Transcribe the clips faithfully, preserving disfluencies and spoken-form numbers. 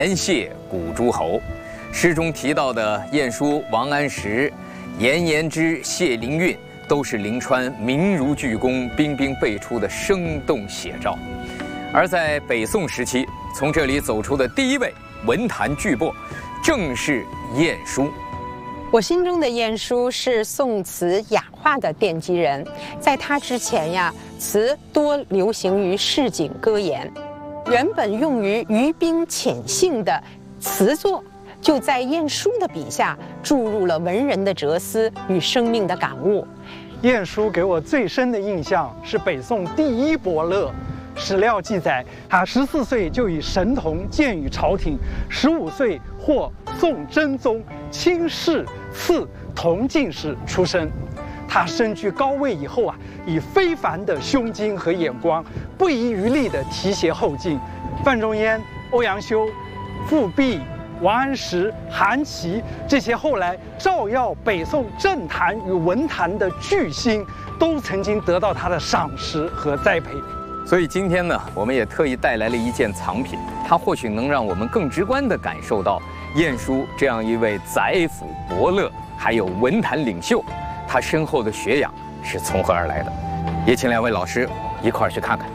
言谢古诸侯。诗中提到的晏殊、王安石、颜延之、谢灵运，都是临川名如巨公、彬彬辈出的生动写照。而在北宋时期，从这里走出的第一位文坛巨擘，正是晏殊。 我心中的晏殊是宋词雅化的奠基人，在他之前呀，词多流行于市井歌言，原本用于娱宾遣兴的词作，就在晏殊的笔下注入了文人的哲思与生命的感悟。 晏殊给我最深的印象是北宋第一伯乐。史料记载，他十四岁就以神童荐于朝廷，十五岁获宋真宗亲侍赐同进士出身。他身居高位以后啊，以非凡的胸襟和眼光，不遗余力地提携后进。范仲淹、欧阳修、富弼、王安石、韩琦这些后来照耀北宋政坛与文坛的巨星，都曾经得到他的赏识和栽培。 所以今天呢，我们也特意带来了一件藏品，它或许能让我们更直观地感受到晏殊这样一位宰辅伯乐，还有文坛领袖，他身后的学养是从何而来的。也请两位老师一块儿去看看。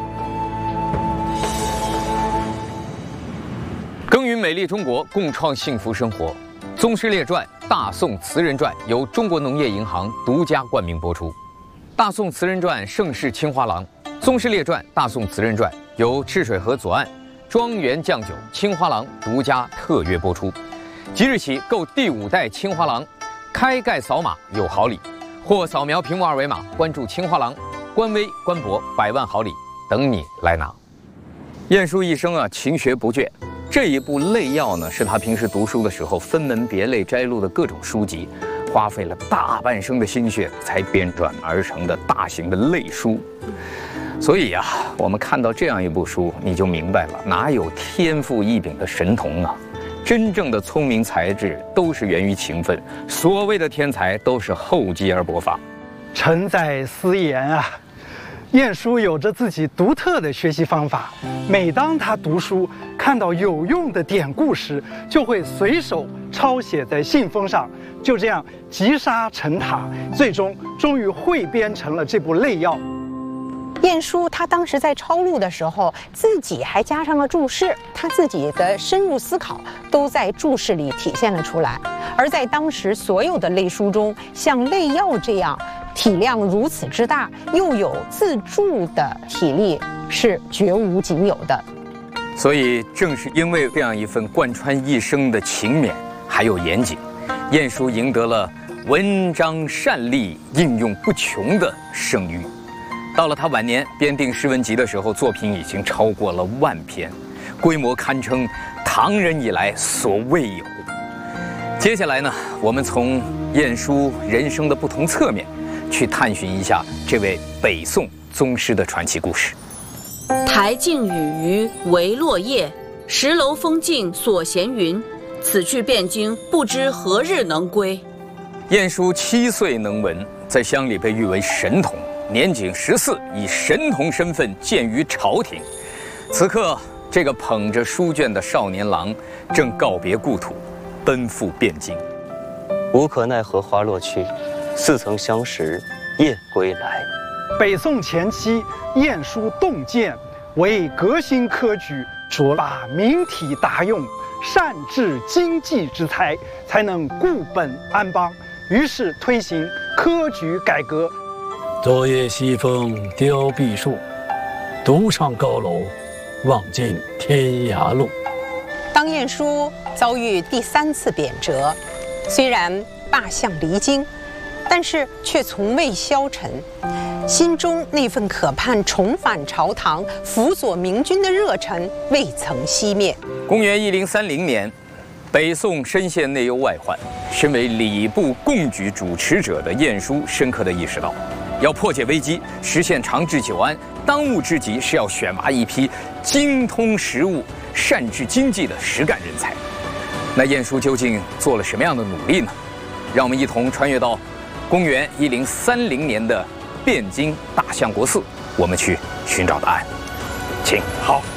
耕耘美丽中国，共创幸福生活。《宗师列传》《大宋词人传》由中国农业银行独家冠名播出，《大宋词人传》盛世青花郎。《宗师列传》《大宋词人传》由赤水河左岸庄园酱酒青花郎独家特约播出。即日起购第五代青花郎，开盖扫码有好礼，或扫描屏幕二维码关注青花郎官微官博，百万好礼等你来拿。晏殊一生啊，勤学不倦。这一部《类要》呢，是他平时读书的时候分门别类摘录的各种书籍，花费了大半生的心血才编撰而成的大型的类书。所以呀、啊，我们看到这样一部书，你就明白了，哪有天赋异禀的神童啊？真正的聪明才智都是源于勤奋，所谓的天才都是厚积而薄发。 臣在思言啊，晏殊有着自己独特的学习方法。每当他读书看到有用的典故时，就会随手抄写在信封上，就这样积沙成塔，最终终于汇编成了这部《类要》。 晏殊他当时在抄录的时候，自己还加上了注释，他自己的深入思考都在注释里体现了出来。而在当时所有的类书中，像《类要》这样体量如此之大，又有自注的体力，是绝无仅有的。 所以，正是因为这样一份贯穿一生的勤勉还有严谨，晏殊赢得了文章善利、应用不穷的声誉。到了他晚年编定诗文集的时候，作品已经超过了万篇，规模堪称唐人以来所未有。接下来呢，我们从晏殊人生的不同侧面，去探寻一下这位北宋宗师的传奇故事。 台镜雨余唯落叶，石楼风静所闲云。此去汴京，不知何日能归。 晏殊七岁能文，在乡里被誉为神童。年仅十四，以神童身份见于朝廷。此刻，这个捧着书卷的少年郎正告别故土，奔赴汴京。 无可奈何花落去，似曾相识燕归来。 北宋前期，晏殊洞见，为革新科举，着把明体达用，善治经济之才，才能固本安邦。于是推行科举改革。 昨夜西风凋碧树，独上高楼，望尽天涯路。 当晏殊遭遇第三次贬谪，虽然罢相离京，但是却从未消沉，心中那份可盼重返朝堂、辅佐明君的热忱未曾熄灭。 公元一零三零年，北宋深陷内忧外患，身为礼部贡举主持者的晏殊深刻地意识到，要破解危机，实现长治久安，当务之急是要选拔一批精通实务、善治经济的实干人才。那晏殊究竟做了什么样的努力呢？让我们一同穿越到公元一零三零年的汴京大相国寺，我们去寻找答案。请。 好。